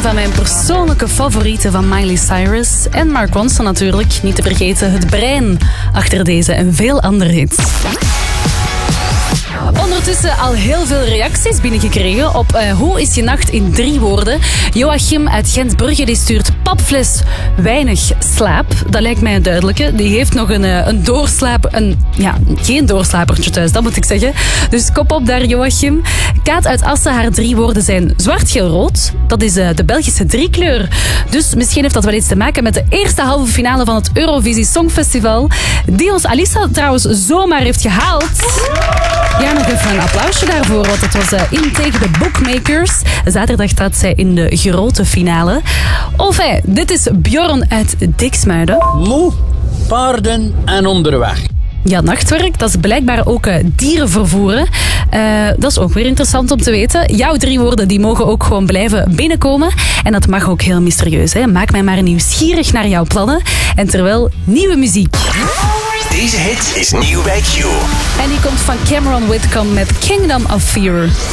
van mijn persoonlijke favorieten van Miley Cyrus en Mark Ronson natuurlijk. Niet te vergeten het brein achter deze en veel andere hits. Ondertussen al heel veel reacties binnengekregen op hoe is je nacht in 3 woorden. Joachim uit Gent-Brugge die stuurt papfles, weinig slaap. Dat lijkt mij een duidelijke. Die heeft nog een doorslaper, geen doorslapertje thuis, dat moet ik zeggen. Dus kop op daar Joachim. Kaat uit Assen, haar 3 woorden zijn zwart, geel, rood. Dat is de Belgische driekleur. Dus misschien heeft dat wel iets te maken met de eerste halve finale van het Eurovisie Songfestival. Die ons Alissa trouwens zomaar heeft gehaald. Ja, nog even een applausje daarvoor, want het was in tegen de Bookmakers. Zaterdag staat zij in de grote finale. Enfin, dit is Bjorn uit Diksmuiden. Moe, paarden en onderweg. Ja, nachtwerk, dat is blijkbaar ook dieren vervoeren. Dat is ook weer interessant om te weten. Jouw 3 woorden die mogen ook gewoon blijven binnenkomen. En dat mag ook heel mysterieus. Hè? Maak mij maar nieuwsgierig naar jouw plannen. En terwijl, nieuwe muziek. Deze hit is nieuw bij Q. En die komt van Cameron Whitcomb met Kingdom of Fear.